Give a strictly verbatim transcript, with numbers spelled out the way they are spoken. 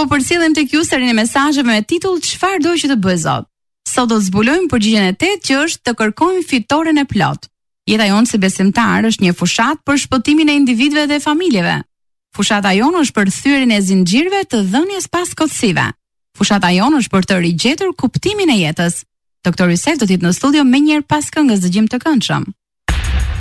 Po përcjellim tek ju serien e mesazheve me titull Çfarë do që të bëj Zot. Sot do zbulojmë përgjigjen e tetë që është të kërkojmë fitoren e plot. Jeta jonë si besimtar është një fushat për shpëtimin e individëve dhe familjeve. Fushata jonë është për thyrjen e zinxhirëve të dhënies pas kotësive. Fushata jonë është për të rigjetur kuptimin e jetës. Doktor Yusef do të jetë në studio më njëherë pas këngës dëgjim të këndshëm.